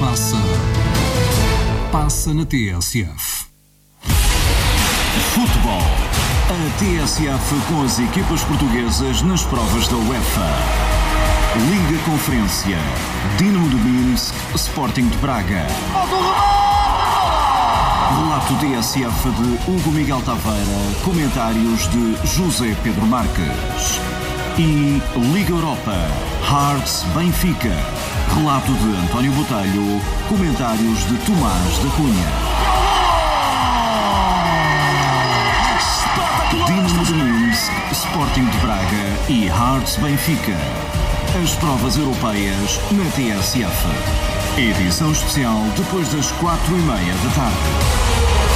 Passa na TSF. Futebol. A TSF com as equipas portuguesas nas provas da UEFA. Liga Conferência. Dinamo de Minsk, Sporting de Braga. Relato TSF de Hugo Miguel Taveira. Comentários de José Pedro Marques. E Liga Europa. Hearts Benfica. Relato de António Botelho. Comentários de Tomás da Cunha. Dinamo de Minsk, Sporting de Braga e Hearts Benfica. As provas europeias na TSF. Edição especial depois das 4:30 da tarde.